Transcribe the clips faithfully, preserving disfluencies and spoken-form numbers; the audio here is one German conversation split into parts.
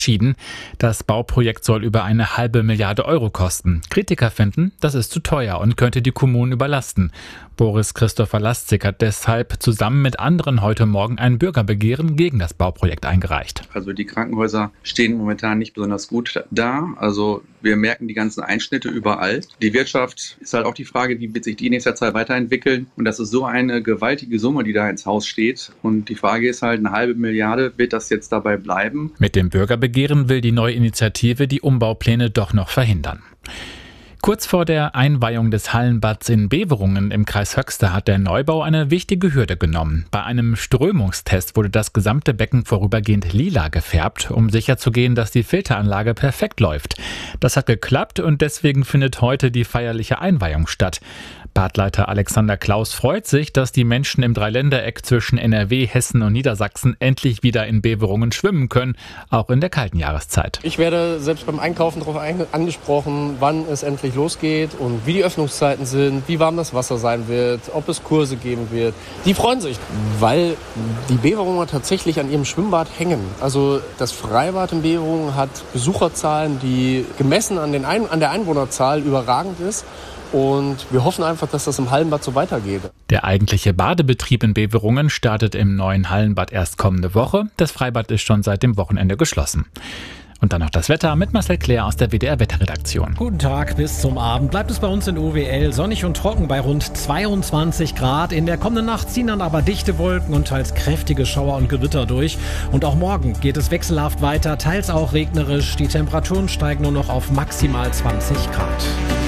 entschieden. Das Bauprojekt soll über eine halbe Milliarde Euro kosten. Kritiker finden, das ist zu teuer und könnte die Kommunen überlasten. Boris Christopher Lastzig hat deshalb zusammen mit anderen heute Morgen ein Bürgerbegehren gegen das Bauprojekt eingereicht. Also die Krankenhäuser stehen momentan nicht besonders gut da. Also wir merken die ganzen Einschnitte überall. Die Wirtschaft ist halt auch die Frage, wie wird sich die in nächster Zeit weiterentwickeln. Und das ist so eine gewaltige Summe, die da ins Haus steht. Und die Frage ist halt, eine halbe Milliarde, wird das jetzt dabei bleiben? Mit dem Bürgerbegehren will die neue Initiative die Umbaupläne doch noch verhindern. Kurz vor der Einweihung des Hallenbads in Beverungen im Kreis Höxter hat der Neubau eine wichtige Hürde genommen. Bei einem Strömungstest wurde das gesamte Becken vorübergehend lila gefärbt, um sicherzugehen, dass die Filteranlage perfekt läuft. Das hat geklappt und deswegen findet heute die feierliche Einweihung statt. Badleiter Alexander Klaus freut sich, dass die Menschen im Dreiländereck zwischen N R W, Hessen und Niedersachsen endlich wieder in Beverungen schwimmen können, auch in der kalten Jahreszeit. Ich werde selbst beim Einkaufen darauf angesprochen, wann es endlich losgeht und wie die Öffnungszeiten sind, wie warm das Wasser sein wird, ob es Kurse geben wird. Die freuen sich, weil die Beverunger tatsächlich an ihrem Schwimmbad hängen. Also das Freibad in Beverungen hat Besucherzahlen, die gemessen an, den Ein- an der Einwohnerzahl überragend ist. Und wir hoffen einfach, dass das im Hallenbad so weitergeht. Der eigentliche Badebetrieb in Beverungen startet im neuen Hallenbad erst kommende Woche. Das Freibad ist schon seit dem Wochenende geschlossen. Und dann noch das Wetter mit Marcel Claire aus der W D R-Wetterredaktion. Guten Tag, bis zum Abend bleibt es bei uns in O W L sonnig und trocken bei rund zweiundzwanzig Grad. In der kommenden Nacht ziehen dann aber dichte Wolken und teils kräftige Schauer und Gewitter durch. Und auch morgen geht es wechselhaft weiter, teils auch regnerisch. Die Temperaturen steigen nur noch auf maximal zwanzig Grad.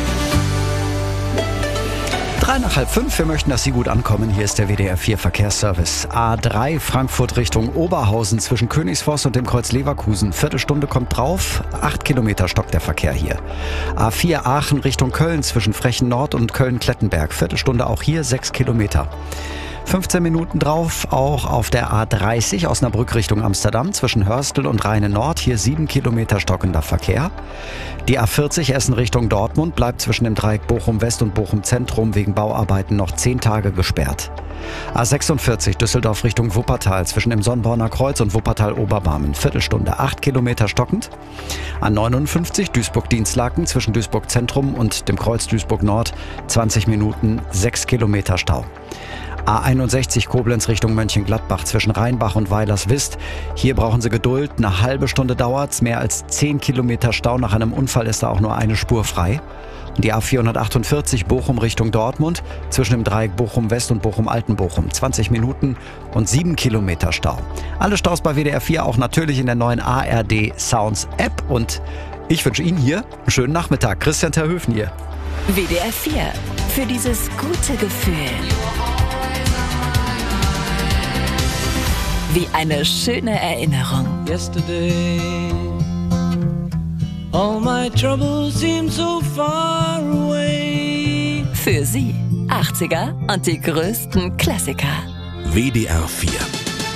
Drei nach halb fünf, wir möchten, dass Sie gut ankommen. Hier ist der W D R vier Verkehrsservice. A drei Frankfurt Richtung Oberhausen zwischen Königsforst und dem Kreuz Leverkusen. Viertelstunde kommt drauf, acht Kilometer stockt der Verkehr hier. A vier Aachen Richtung Köln zwischen Frechen Nord und Köln-Klettenberg. Viertelstunde auch hier, sechs Kilometer. fünfzehn Minuten drauf, auch auf der A dreißig Osnabrück Richtung Amsterdam zwischen Hörstel und Rheine Nord. Hier sieben Kilometer stockender Verkehr. Die A vierzig Essen Richtung Dortmund bleibt zwischen dem Dreieck Bochum West und Bochum Zentrum wegen Bauarbeiten noch zehn Tage gesperrt. A sechsundvierzig Düsseldorf Richtung Wuppertal zwischen dem Sonnborner Kreuz und Wuppertal Oberbarmen. Viertelstunde, acht Kilometer stockend. A neunundfünfzig Duisburg-Dienstlaken zwischen Duisburg Zentrum und dem Kreuz Duisburg Nord. zwanzig Minuten, sechs Kilometer Stau. A einundsechzig Koblenz Richtung Mönchengladbach zwischen Rheinbach und Weilerswist. Hier brauchen Sie Geduld. Eine halbe Stunde dauert's. Mehr als zehn Kilometer Stau. Nach einem Unfall ist da auch nur eine Spur frei. Und die A vierhundertachtundvierzig Bochum Richtung Dortmund zwischen dem Dreieck Bochum West und Bochum Altenbochum. zwanzig Minuten und sieben Kilometer Stau. Alle Staus bei W D R vier auch natürlich in der neuen A R D Sounds App. Und ich wünsche Ihnen hier einen schönen Nachmittag. Christian Terhöfen hier. W D R vier. Für dieses gute Gefühl. Wie eine schöne Erinnerung. Yesterday, all my troubles seem so far away. Für Sie achtziger und die größten Klassiker. W D R vier